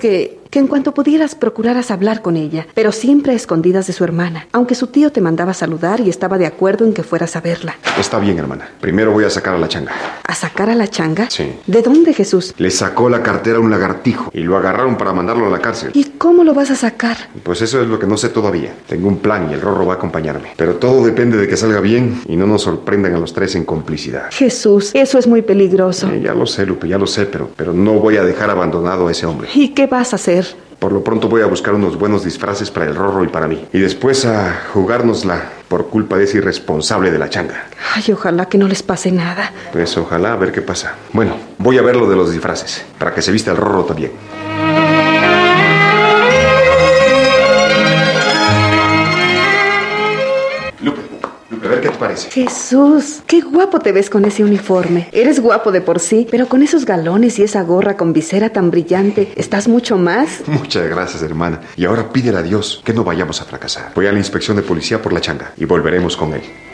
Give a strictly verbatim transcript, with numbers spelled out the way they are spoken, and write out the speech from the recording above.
que, que en cuanto pudieras procuraras hablar con ella, pero siempre a escondidas de su hermana, aunque su tío te mandaba saludar y estaba de acuerdo en que fueras a verla. Está bien, hermana. Primero voy a sacar a la changa. ¿A sacar a la changa? Sí. ¿De dónde, Jesús? Le sacó la cartera a un lagartijo y lo agarraron para mandarlo a la cárcel. ¿Y cómo lo vas a sacar? Pues eso es lo que no sé todavía. Tengo un plan y el Rorro va a acompañarme. Pero todo depende de que salga bien y no nos sorprendan a los tres en complicidad. Jesús, eso es muy peligroso. Eh, ya lo sé, Lupe, ya lo sé, pero, pero no voy a dejar abandonado a ese hombre. ¿Y qué vas a hacer? Por lo pronto voy a buscar unos buenos disfraces para el Rorro y para mí. Y después a jugárnosla por culpa de ese irresponsable de la changa. Ay, ojalá que no les pase nada. Pues ojalá, a ver qué pasa. Bueno, voy a ver lo de los disfraces, para que se vista el Rorro también. Lupe, Lupe, a ver qué te parece. Jesús, qué guapo te ves con ese uniforme. Eres guapo de por sí, pero con esos galones y esa gorra con visera tan brillante, estás mucho más. Muchas gracias, hermana. Y ahora pídele a Dios que no vayamos a fracasar. Voy a la inspección de policía por la changa y volveremos con él.